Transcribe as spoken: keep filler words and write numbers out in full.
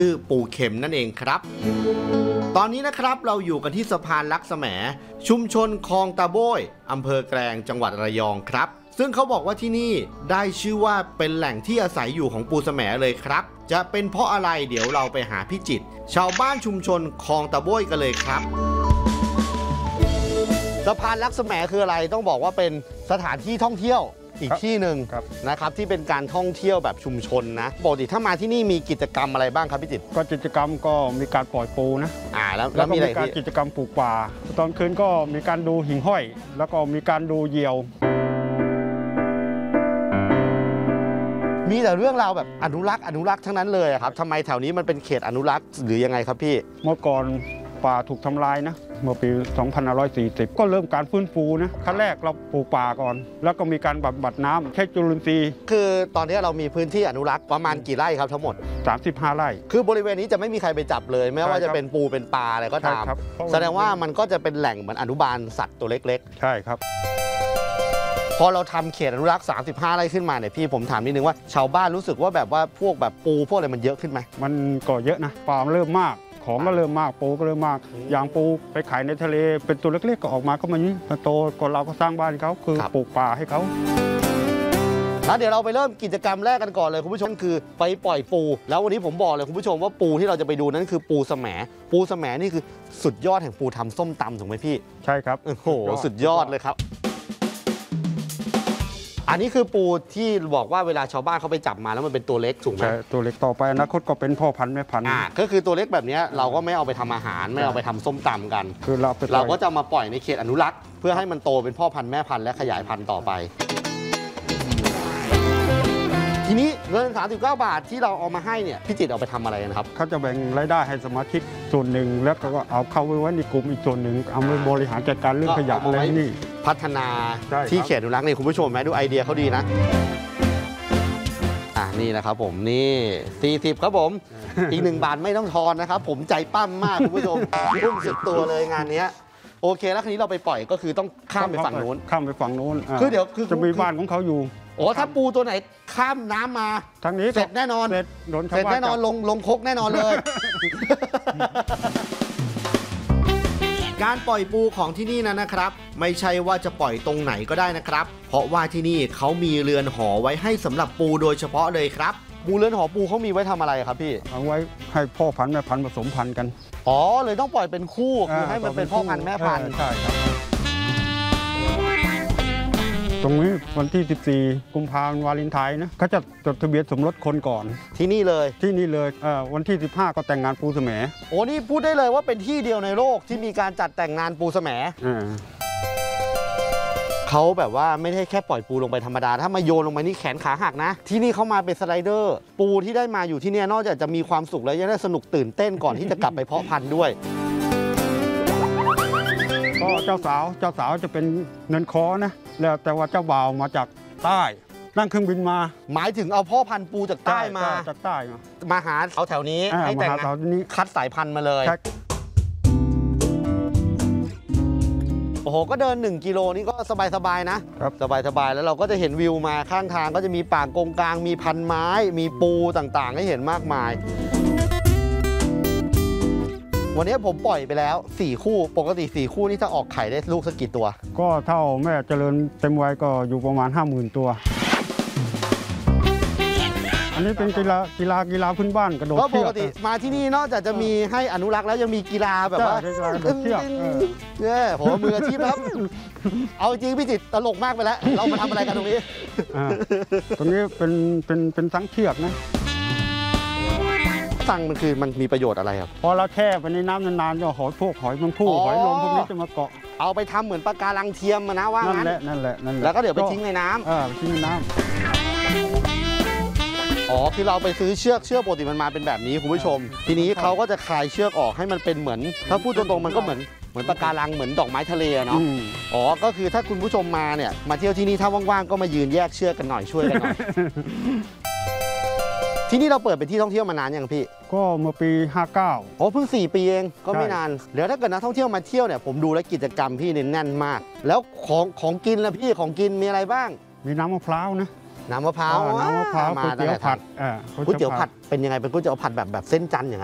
ชื่อปูเข็มนั่นเองครับตอนนี้นะครับเราอยู่กันที่สะพานลักษแหมชุมชนคลองตาโบยอำเภอแกลงจังหวัดระยองครับซึ่งเขาบอกว่าที่นี่ได้ชื่อว่าเป็นแหล่งที่อาศัยอยู่ของปูแสมเลยครับจะเป็นเพราะอะไรเดี๋ยวเราไปหาพี่จิตรชาวบ้านชุมชนคลองตาโบยกันเลยครับสะพานลักษแหมคืออะไรต้องบอกว่าเป็นสถานที่ท่องเที่ยวอีกที่หนึ่งนะครับที่เป็นการท่องเที่ยวแบบชุมชนนะปกติถ้ามาที่นี่มีกิจกรรมอะไรบ้างครับพี่จิตรก็กิจกรรมก็มีการปล่อยปูนะอ่าแล้วแล้วก็มีการกิจกรรมปลูกป่าตอนคืนก็มีการดูหิ่งห้อยแล้วก็มีการดูเหยี่ยวมีแต่เรื่องราวแบบอนุรักษ์อนุรักษ์ทั้งนั้นเลยครับทำไมแถวนี้มันเป็นเขตอนุรักษ์หรือยังไงครับพี่เมื่อก่อนป่าถูกทำลายนะเมื่อปีสองพันห้าร้อยสี่สิบก็เริ่มการฟื้นฟูนะขั้นแรกเราปลูกป่าก่อนแล้วก็มีการบำบัดน้ำใช้จุลินทรีย์คือตอนนี้เรามีพื้นที่อนุรักษ์ประมาณกี่ไร่ครับทั้งหมดสามสิบห้าไร่คือบริเวณนี้จะไม่มีใครไปจับเลยไม่ว่าจะเป็นปูเป็นปลาอะไรก็ตามแสดงว่ามันก็จะเป็นแหล่งเหมือนอนุบาลสัตว์ตัวเล็กๆใช่ครับพอเราทำเขตอนุรักษ์สามสิบห้าไร่ขึ้นมาเนี่ยพี่ผมถามนิดนึงว่าชาวบ้านรู้สึกว่าแบบว่าพวกแบบปูพวกอะไรมันเยอะขึ้นไหมมันก็เยอะนะปลาเริ่มมากของก็เริ่มมากปูก็เริ่มมากอย่างปูไปขายในทะเลเป็นตัวเล็กๆก็ออกมาก็มานี้โตก่อนเราก็สร้างบ้านเขาคือปลูกป่าให้เขาแล้วเดี๋ยวเราไปเริ่มกิจกรรมแรกกันก่อนเลยคุณผู้ชมคือไปปล่อยปูแล้ววันนี้ผมบอกเลยคุณผู้ชมว่าปูที่เราจะไปดูนั้นคือปูแสมปูแสมนี่คือสุดยอดแห่งปูทำส้มตำถูกไหมพี่ใช่ครับโอ้โหสุดยอดเลยครับอันนี้คือปูที่บอกว่าเวลาชาวบ้านเขาไปจับมาแล้วมันเป็นตัวเล็กถูกไหมตัวเล็กต่อไปอนาคตก็เป็นพ่อพันธุ์แม่พันธุ์อ่าก็คือตัวเล็กแบบนี้เราก็ไม่เอาไปทำอาหารไม่เอาไปทำส้มตำกันคือเราเราก็จะมาปล่อยในเขตอนุรักษ์เพื่อให้มันโตเป็นพ่อพันธุ์แม่พันธุ์และขยายพันธุ์ต่อไปทีนี้เงินสามสิบเก้าบาทที่เราเอามาให้เนี่ยพี่จิตรเอาไปทำอะไรนะครับเขาจะแบ่งรายได้ให้สมาชิกส่วนหนึ่งแล้วก็เอาเข้าไว้ในกลุ่มอีกส่วนหนึ่งเอาไปบริหารจัดการเรื่องขยะอะไรนี่พัฒนาที่เขตอนุรักษ์นี่คุณผู้ชมไหมดูไอเดียเขาดีนะอ่ะนี่นะครับผมนี่สี่สิบครับผมอีกหนึ่งบาทไม่ต้องทอนนะครับผมใจปั้มมากคุณผู้ชมรุ่มสุดตัวเลยงานนี้โอเคแล้วคราวนี้เราไปปล่อยก็คือต้องข้ามไปฝั่งนู้นข้ามไปฝั่งนู้นคือเดี๋ยวคือจะมีบ้านของเขาอยู่โอ้ถ้าปูตัวไหนข้ามน้ำมาทางนี้เสร็จแน่นอนเสร็จโดนเสร็จแน่นอนลงลงคกแน่นอนเลยการปล่อยปูของที่นี่นะนะครับไม่ใช่ว่าจะปล่อยตรงไหนก็ได้นะครับเพราะว่าที่นี่เขามีเรือนหอไว้ให้สำหรับปูโดยเฉพาะเลยครับปูเรือนหอปูเขามีไว้ทำอะไรครับพี่เอาไว้ให้พ่อพันธุ์แม่พันธุ์ผสมพันธุ์กันอ๋อเลยต้องปล่อยเป็นคู่คือให้มันเป็นพ่อพันธุ์แม่พันธุ์ใช่ครับตรงนี้วันที่สิบสี่กุมภาพันธ์วาเลนไทน์นะเขาจะจดทะเบียนสมรสคนก่อนที่นี่เลยที่นี่เลยวันที่สิบห้าก็แต่งงานปูแสมโอ้นี่พูดได้เลยว่าเป็นที่เดียวในโลกที่มีการจัดแต่งงานปูแสมเขาแบบว่าไม่ได้แค่ปล่อยปูลงไปธรรมดาถ้ามาโยนลงไปนี่แขนขาหักนะที่นี่เขามาเป็นสไลเดอร์ปูที่ได้มาอยู่ที่นี่นอกจากจะมีความสุขแล้วยังได้สนุกตื่นเต้นก่อนที่จะกลับไปเพาะพันธุ์ด้วยก็เจ้าสาวเจ้าสาวจะเป็นเนินคอนะแล้วแต่ว่าเจ้าบ่าวมาจากใต้นั่งเครื่องบินมาหมายถึงเอาพ่อพันธุ์ปูจากใต้มาจากใต้มามาหาเขาแถวนี้ให้แต่งงานคัดสายพันธุ์มาเลยโอ้โหก็เดินหนึ่งกิโลนี่ก็สบายๆนะสบายๆแล้วเราก็จะเห็นวิวมาข้างทางก็จะมีป่ากงกลางมีพันไม้มีปูต่างๆให้เห็นมากมายวันนี้ผมปล่อยไปแล้วสี่คู่ปกติสี่คู่นี่ถ้าออกไข่ได้ลูกสักกี่ตัวก็เท่าแม่เจริญเต็มวัยก็อยู่ประมาณ ห้าหมื่น ตัวอันนี้เป็นกีฬากีฬากีฬาพื้นบ้านกระโดดเชือกปกติมาที่นี่นอกจากจะมีให้อนุรักษ์แล้วยังมีกีฬาแบบว่ากระโดดเชือกเนี่ยผมมืออาชีพครับเอาจริงพี่จิตรตลกมากไปแล้วเรามาทำอะไรกันตรงนี้ตรงนี้เป็นเป็นเป็นสังเชือกนะสั่งมันคือมันมีประโยชน์อะไรครับพอเราแช่ไปในน้ำนานๆก็หอยพวกหอยมันผู้หอยลมพวกนี้จะมาเกาะเอาไปทำเหมือนปะการังเทียมนะว่างั้นนั่นแหละนั่นแหละนั่นแหละแล้วก็เดี๋ยวไปทิ้งในน้ำเออทิ้งในน้ำอ๋อคือเราไปซื้อเชือกเชือกปกติมันมาเป็นแบบนี้คุณผู้ชมทีนี้เขาก็จะคลายเชือกออกให้มันเป็นเหมือนถ้าพูดตรงๆมันก็เหมือนเหมือนปะการังเหมือนดอกไม้ทะเลเนาะอ๋อก็คือถ้าคุณผู้ชมมาเนี่ยมาเที่ยวที่นี่ถ้าว่างๆก็มายืนแยกเชือกกันหน่อยช่วยกันหน่อยที่นี่เราเปิดเป็นที่ท่องเที่ยวมานานยังพี่ก็เมื่อปีห้าเก้าโอ้เพิ่งสี่ปีเองก็ไม่นานเดี๋ยวถ้าเกิดนักท่องเที่ยวมาเที่ยวเนี่ยผมดูแลกิจกรรมพี่เน้นแน่นมากแล้วของของกินละพี่ของกินมีอะไรบ้างมีน้ำมะพร้าวนะน้ำมะพร้าวอ่าน้ำมะพร้าวมาก๋วยเตี๋ยวตั้งแต่ผัดอ่าก๋วยเตี๋ยวผัดเป็นยังไงเป็นก๋วยเตี๋ยวผัดแบบแบบเส้นจันทร์อย่างนั้น